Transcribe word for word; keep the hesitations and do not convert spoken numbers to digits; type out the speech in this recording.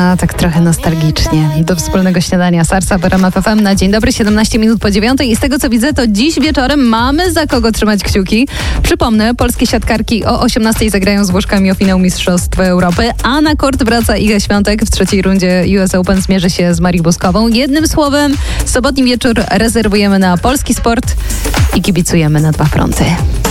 A, tak trochę nostalgicznie. Do wspólnego śniadania Sarsa w R M F F M na dzień dobry, siedemnaście minut po dziewiątej. I z tego co widzę, to dziś wieczorem mamy za kogo trzymać kciuki. Przypomnę, polskie siatkarki o osiemnastej zagrają z Włoszkami o finał Mistrzostw Europy, a na kort wraca Iga Świątek. W trzeciej rundzie U S Open zmierzy się z Marii Boskową. Jednym słowem, sobotni wieczór rezerwujemy na polski sport i kibicujemy na dwa fronty.